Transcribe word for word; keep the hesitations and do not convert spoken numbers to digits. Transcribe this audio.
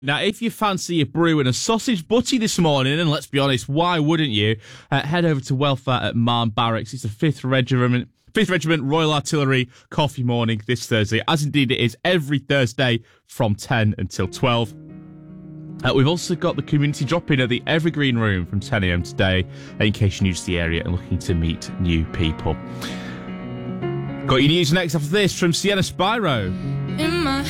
Now, if you fancy a brew and a sausage butty this morning, and let's be honest, why wouldn't you? Uh, head over to Welfare at Marne Barracks. It's the fifth Regiment, fifth Regiment Royal Artillery coffee morning this Thursday, as indeed it is every Thursday from ten until twelve. Uh, we've also got the community drop-in at the Evergreen Room from ten a.m. today, in case you're new to the area and looking to meet new people. Got your news next after this from Sienna Spyro.